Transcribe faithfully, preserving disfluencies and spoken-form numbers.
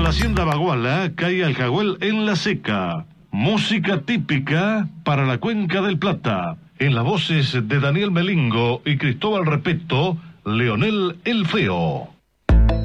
la hacienda Baguala cae al Jagüel en la seca. Música típica para la Cuenca del Plata. En las voces de Daniel Melingo y Cristóbal Repeto, Leonel el Feo.